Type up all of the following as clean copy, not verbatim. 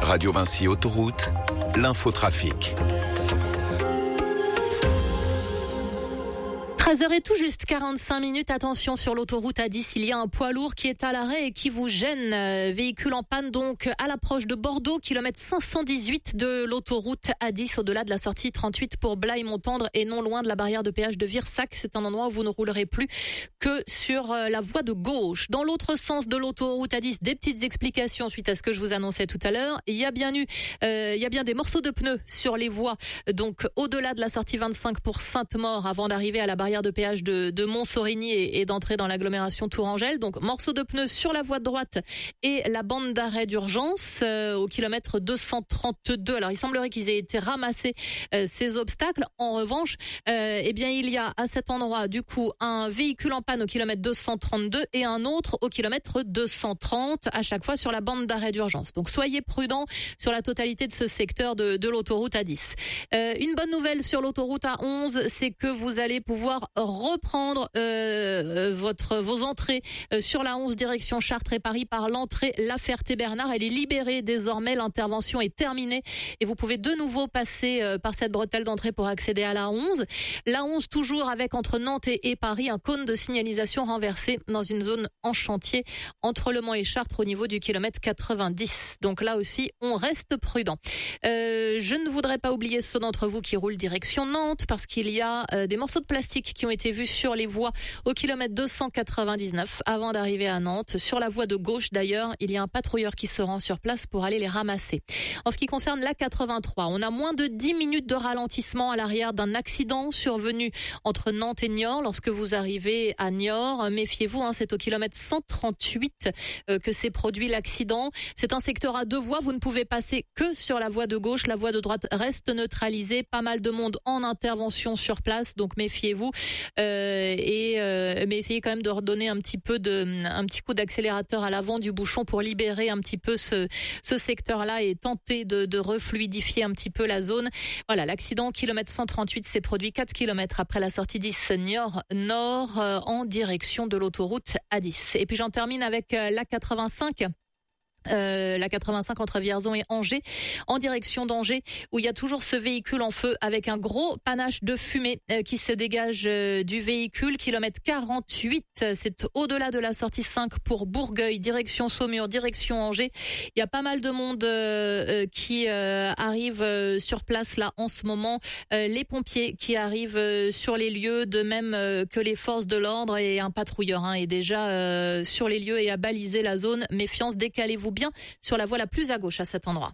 Radio Vinci Autoroute, l'infotrafic. 13h et tout juste 45 minutes. Attention sur l'autoroute A10, il y a un poids lourd qui est à l'arrêt et qui vous gêne. Véhicule en panne donc à l'approche de Bordeaux, kilomètre 518 de l'autoroute A10, au-delà de la sortie 38 pour Blaye-Montendre et non loin de la barrière de péage de Virsac. C'est un endroit où vous ne roulerez plus que sur la voie de gauche. Dans l'autre sens de l'autoroute A10, des petites explications suite à ce que je vous annonçais tout à l'heure. Il y a bien des morceaux de pneus sur les voies, donc au-delà de la sortie 25 pour Sainte-Maure avant d'arriver à la barrière de péage de Montsorigny et d'entrer dans l'agglomération Tourangelle. Donc morceaux de pneus sur la voie de droite et la bande d'arrêt d'urgence au kilomètre 232. Alors il semblerait qu'ils aient été ramassés ces obstacles. En revanche, il y a à cet endroit du coup un véhicule en panne au kilomètre 232 et un autre au kilomètre 230, à chaque fois sur la bande d'arrêt d'urgence. Donc soyez prudents sur la totalité de ce secteur de l'autoroute A10. Une bonne nouvelle sur l'autoroute A11, c'est que vous allez pouvoir reprendre vos entrées sur la 11 direction Chartres et Paris par l'entrée La Ferté-Bernard. Elle est libérée désormais, l'intervention est terminée et vous pouvez de nouveau passer par cette bretelle d'entrée pour accéder à la 11. La 11 toujours avec entre Nantes et Paris un cône de signalisation renversé dans une zone en chantier entre Le Mans et Chartres au niveau du kilomètre 90. Donc là aussi on reste prudent. Je ne voudrais pas oublier ceux d'entre vous qui roulent direction Nantes parce qu'il y a des morceaux de plastique qui ont été vus sur les voies au kilomètre 299 avant d'arriver à Nantes. Sur la voie de gauche d'ailleurs, il y a un patrouilleur qui se rend sur place pour aller les ramasser. En ce qui concerne la 83, on a moins de 10 minutes de ralentissement à l'arrière d'un accident survenu entre Nantes et Niort. Lorsque vous arrivez à Niort, méfiez-vous, c'est au kilomètre 138 que s'est produit l'accident. C'est un secteur à deux voies, vous ne pouvez passer que sur la voie de gauche. La voie de droite reste neutralisée. Pas mal de monde en intervention sur place, donc méfiez-vous. Mais essayez quand même de redonner un petit coup d'accélérateur à l'avant du bouchon pour libérer un petit peu ce secteur-là et tenter de refluidifier un petit peu la zone. Voilà, l'accident kilomètre 138 s'est produit 4 km après la sortie 10 Niort Nord en direction de l'autoroute A10. Et puis j'en termine avec la 85. La 85 entre Vierzon et Angers, en direction d'Angers, où il y a toujours ce véhicule en feu avec un gros panache de fumée qui se dégage du véhicule. Kilomètre 48, c'est au-delà de la sortie 5 pour Bourgueil, direction Saumur, direction Angers. Il y a pas mal de monde qui arrive sur place là en ce moment. Les pompiers qui arrivent sur les lieux, de même que les forces de l'ordre, et un patrouilleur est déjà sur les lieux et a balisé la zone. Méfiance, décalez-vous bien sur la voie la plus à gauche à cet endroit.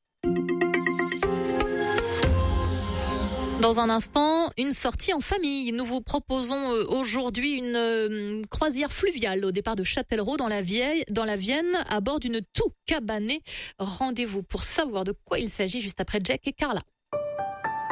Dans un instant, une sortie en famille. Nous vous proposons aujourd'hui une croisière fluviale au départ de Châtellerault dans la Vienne à bord d'une toux cabanée. Rendez-vous pour savoir de quoi il s'agit juste après Jack et Carla.